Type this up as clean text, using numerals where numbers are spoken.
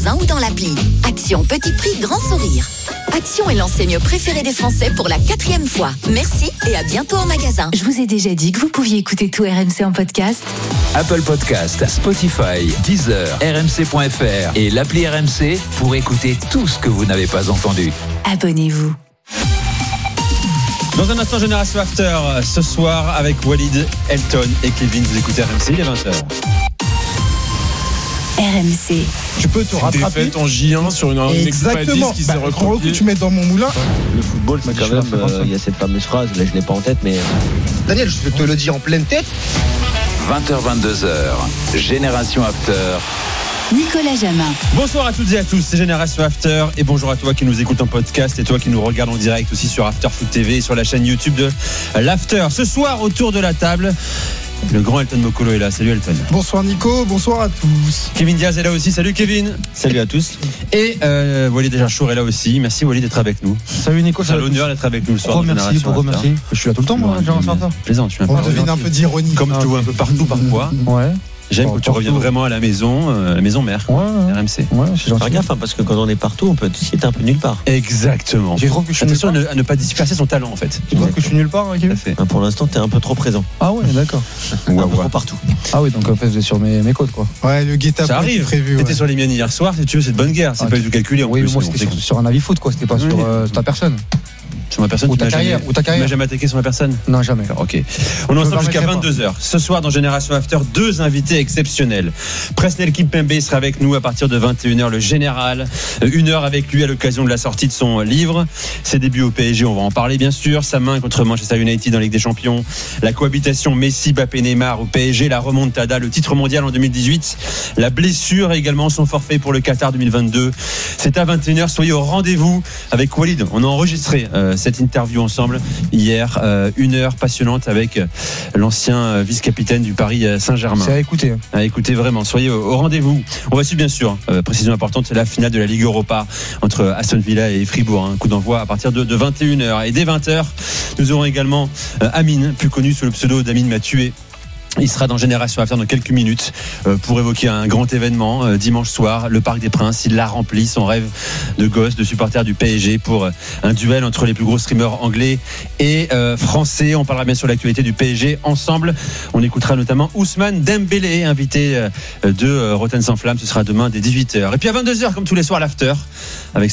magasin ou dans l'appli. Action petit prix, grand sourire. Action est l'enseigne préférée des Français pour la 4e fois. Merci et à bientôt en magasin. Je vous ai déjà dit que vous pouviez écouter tout RMC en podcast. Apple Podcast, Spotify, Deezer, RMC.fr et l'appli RMC pour écouter tout ce que vous n'avez pas entendu. Abonnez-vous. Dans un instant, Génération After, ce soir avec Walid, Elton et Kevin. Vous écoutez RMC, il est 20h. RMC. Tu peux te rattraper défaite en J1 sur une exactement. qui s'est recroquée. Tu mets dans mon moulin. Le football, c'est quand même. Il y a cette fameuse phrase, là je l'ai pas en tête, mais. Daniel, je te le dis en pleine tête. 20h-22h, Génération After. Nicolas Jamin. Bonsoir à toutes et à tous, c'est Génération After et bonjour à toi qui nous écoute en podcast et toi qui nous regarde en direct aussi sur After Foot TV et sur la chaîne YouTube de l'After. Ce soir, autour de la table, le grand Elton Mokolo est là. Salut Elton. Bonsoir Nico, bonsoir à tous. Kevin Diaz est là aussi. Salut Kevin. Salut à tous. Et Walid Dejarchour est là aussi. Merci Walid d'être avec nous. Salut Nico. C'est l'honneur d'être avec nous le soir. Merci. Je suis là tout le temps, moi. Plaisant, tu On devine un peu d'ironie. Comme tu vois un peu partout parfois. Ouais. J'aime que tu reviennes vraiment à la maison mère. Ouais. RMC. Ouais, c'est gentil. Faire gaffe, parce que quand on est partout, on peut aussi être un peu nulle part. Exactement. Je trouve que je suis attention à ne pas disperser son talent en fait. Tu trouves que je suis nulle part, Kevin ? Pour l'instant, t'es un peu trop présent. Ah ouais, d'accord. Un peu trop partout. Ah oui, donc en fait, vous êtes sur mes côtes, quoi. Ouais, le guet-apens. Ça arrive. Prévu. T'étais sur les miennes hier soir, si tu veux, c'est de bonne guerre. C'est pas du tout calculé en oui, plus. moi, c'était sur un avis foot, quoi. C'était pas sur ta personne. Sur ma personne, ou ta carrière. Tu m'as jamais attaqué sur ma personne ? Non, jamais. Ok. On est ensemble jusqu'à 22h. Ce soir, dans Génération After, 2 invités exceptionnels. Presnel Kimpembe sera avec nous à partir de 21h, le général. 1 heure avec lui à l'occasion de la sortie de son livre. Ses débuts au PSG, on va en parler bien sûr. Sa main contre Manchester United en Ligue des Champions. La cohabitation Messi, Mbappé, Neymar au PSG. La remontada, le titre mondial en 2018. La blessure et également son forfait pour le Qatar 2022. C'est à 21h. Soyez au rendez-vous avec Walid. On a enregistré cette interview ensemble hier, 1 heure passionnante avec l'ancien vice-capitaine du Paris Saint-Germain. C'est à écouter vraiment, soyez au rendez-vous. On va suivre bien sûr, précision importante, c'est la finale de la Ligue Europa entre Aston Villa et Fribourg, un coup d'envoi à partir de 21h. Et dès 20h, nous aurons également Amine, plus connu sous le pseudo d'Amine m'a tué. Il sera dans Génération After dans quelques minutes pour évoquer un grand événement dimanche soir, le Parc des Princes. Il l'a rempli, son rêve de gosse, de supporter du PSG, pour un duel entre les plus gros streamers anglais et français. On parlera bien sûr de l'actualité du PSG ensemble. On écoutera notamment Ousmane Dembélé, invité de Rotten sans flamme. Ce sera demain dès 18h. Et puis à 22h, comme tous les soirs, l'After avec